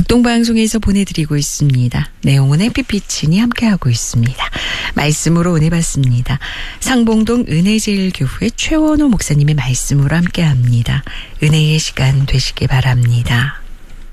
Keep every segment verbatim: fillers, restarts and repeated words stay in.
복동방송에서 보내드리고 있습니다. 내용은의 피피친이 함께하고 있습니다. 말씀으로 은혜 받습니다. 상봉동 은혜제일교회 최원호 목사님의 말씀으로 함께합니다. 은혜의 시간 되시기 바랍니다.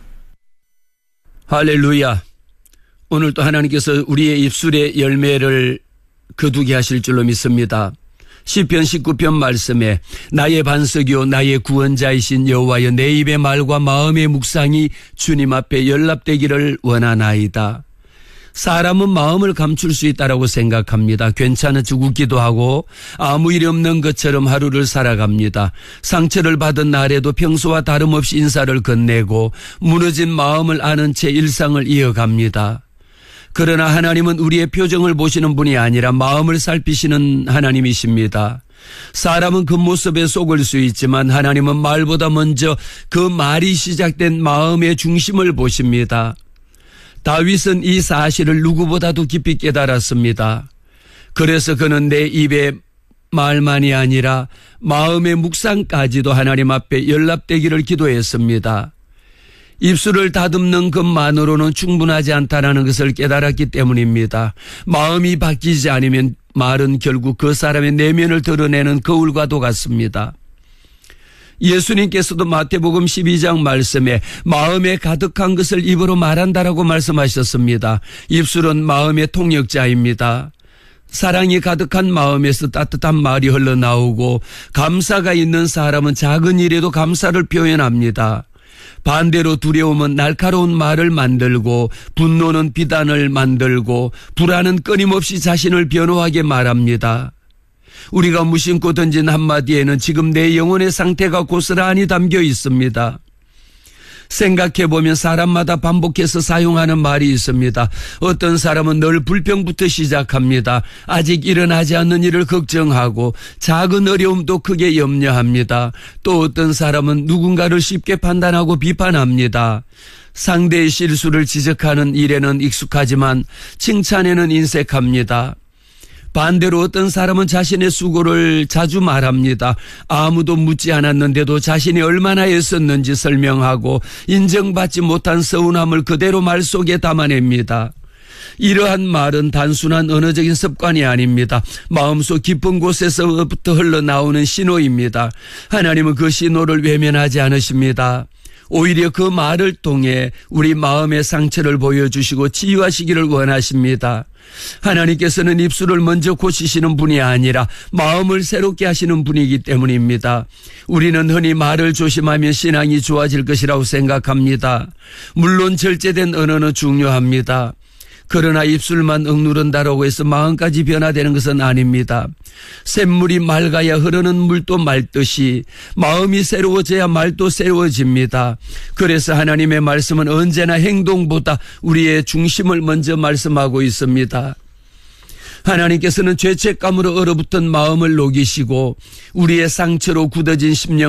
할렐루야. 오늘 또 하나님께서 우리의 입술의 열매를 거두게 하실 줄로 믿습니다. 시편 십구 편 말씀에 나의 반석이요 나의 구원자이신 여호와여 내 입의 말과 마음의 묵상이 주님 앞에 연락되기를 원하나이다. 사람은 마음을 감출 수 있다라고 생각합니다. 괜찮은 척 웃기도 하고 아무 일 없는 것처럼 하루를 살아갑니다. 상처를 받은 날에도 평소와 다름없이 인사를 건네고 무너진 마음을 아는 채 일상을 이어갑니다. 그러나 하나님은 우리의 표정을 보시는 분이 아니라 마음을 살피시는 하나님이십니다. 사람은 겉모습에 속을 수 있지만 하나님은 말보다 먼저 그 말이 시작된 마음의 중심을 보십니다. 다윗은 이 사실을 누구보다도 깊이 깨달았습니다. 그래서 그는 내 입의 말만이 아니라 마음의 묵상까지도 하나님 앞에 연락되기를 기도했습니다. 입술을 다듬는 것만으로는 충분하지 않다는 것을 깨달았기 때문입니다. 마음이 바뀌지 않으면 말은 결국 그 사람의 내면을 드러내는 거울과도 같습니다. 예수님께서도 마태복음 십이 장 말씀에 마음에 가득한 것을 입으로 말한다라고 말씀하셨습니다. 입술은 마음의 통역자입니다. 사랑이 가득한 마음에서 따뜻한 말이 흘러나오고 감사가 있는 사람은 작은 일에도 감사를 표현합니다. 반대로 두려움은 날카로운 말을 만들고 분노는 비단을 만들고 불안은 끊임없이 자신을 변호하게 말합니다. 우리가 무심코 던진 한마디에는 지금 내 영혼의 상태가 고스란히 담겨 있습니다. 생각해보면 사람마다 반복해서 사용하는 말이 있습니다. 어떤 사람은 늘 불평부터 시작합니다. 아직 일어나지 않는 일을 걱정하고 작은 어려움도 크게 염려합니다. 또 어떤 사람은 누군가를 쉽게 판단하고 비판합니다. 상대의 실수를 지적하는 일에는 익숙하지만 칭찬에는 인색합니다. 반대로 어떤 사람은 자신의 수고를 자주 말합니다. 아무도 묻지 않았는데도 자신이 얼마나 애썼는지 설명하고 인정받지 못한 서운함을 그대로 말 속에 담아냅니다. 이러한 말은 단순한 언어적인 습관이 아닙니다. 마음속 깊은 곳에서부터 흘러나오는 신호입니다. 하나님은 그 신호를 외면하지 않으십니다. 오히려 그 말을 통해 우리 마음의 상처를 보여주시고 치유하시기를 원하십니다. 하나님께서는 입술을 먼저 고치시는 분이 아니라 마음을 새롭게 하시는 분이기 때문입니다. 우리는 흔히 말을 조심하면 신앙이 좋아질 것이라고 생각합니다. 물론 절제된 언어는 중요합니다. 그러나 입술만 억누른다라고 해서 마음까지 변화되는 것은 아닙니다. 샘물이 맑아야 흐르는 물도 맑듯이 마음이 새로워져야 말도 새로워집니다. 그래서 하나님의 말씀은 언제나 행동보다 우리의 중심을 먼저 말씀하고 있습니다. 하나님께서는 죄책감으로 얼어붙은 마음을 녹이시고 우리의 상처로 굳어진 심령